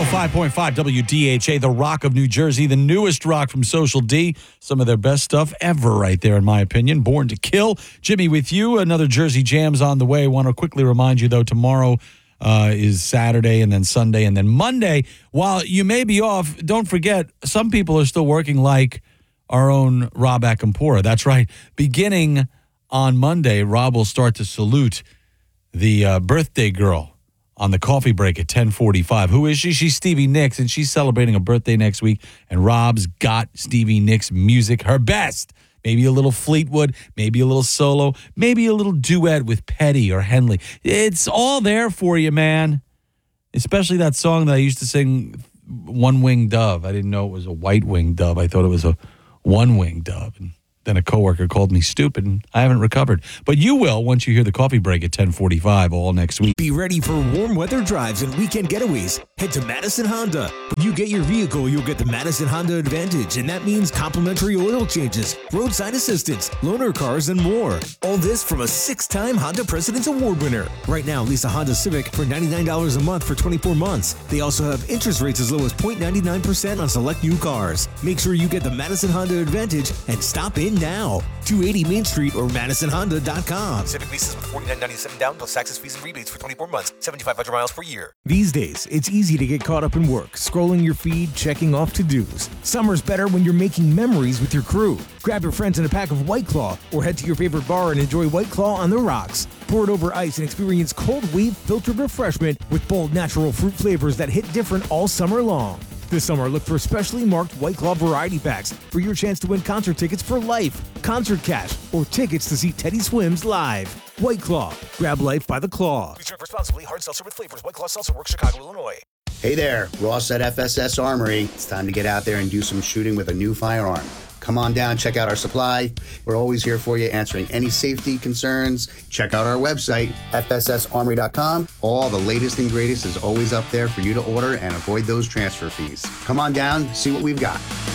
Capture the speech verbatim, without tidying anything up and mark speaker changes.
Speaker 1: oh five point five W D H A, the rock of New Jersey, the newest rock from Social D. Some of their best stuff ever right there, in my opinion. Born to Kill. Jimmy with you. Another Jersey Jam's on the way. I want to quickly remind you, though, tomorrow uh, is Saturday and then Sunday and then Monday. While you may be off, don't forget, some people are still working like our own Rob Akampora. That's right. Beginning on Monday, Rob will start to salute the uh, birthday girl on the coffee break at ten forty-five. Who is she? She's Stevie Nicks, and she's celebrating a birthday next week, and Rob's got Stevie Nicks music, her best. Maybe a little Fleetwood, maybe a little solo, maybe a little duet with Petty or Henley. It's all there for you, man. Especially that song that I used to sing, One Winged Dove. I didn't know it was a white-winged dove. I thought it was a one-winged dove. And then a coworker called me stupid, and I haven't recovered. But you will once you hear the coffee break at ten forty-five all next week.
Speaker 2: Be ready for warm weather drives and weekend getaways. Head to Madison Honda. When you get your vehicle, you'll get the Madison Honda Advantage, and that means complimentary oil changes, roadside assistance, loaner cars, and more. All this from a six-time Honda President's Award winner. Right now, lease a Honda Civic for ninety-nine dollars a month for twenty-four months. They also have interest rates as low as zero point nine nine percent on select new cars. Make sure you get the Madison Honda Advantage and stop in now. two eighty Main Street or madison honda dot com.
Speaker 3: Civic leases with forty-nine ninety-seven down plus taxes, fees, and rebates for twenty-four months, seventy-five hundred miles per year.
Speaker 2: These days, it's easy to get caught up in work, scrolling your feed, checking off to-dos. Summer's better when you're making memories with your crew. Grab your friends in a pack of White Claw or head to your favorite bar and enjoy White Claw on the rocks. Pour it over ice and experience cold wave filtered refreshment with bold natural fruit flavors that hit different all summer long. This summer, look for specially marked White Claw variety packs for your chance to win concert tickets for life, concert cash, or tickets to see Teddy Swims live. White Claw. Grab life by the claw.
Speaker 3: Please drink responsibly. Hard seltzer with flavors. White Claw Seltzer Works, Chicago, Illinois.
Speaker 4: Hey there, Ross at F S S Armory. It's time to get out there and do some shooting with a new firearm. Come on down, check out our supply. We're always here for you, answering any safety concerns. Check out our website, F S S armory dot com. All the latest and greatest is always up there for you to order and avoid those transfer fees. Come on down, see what we've got.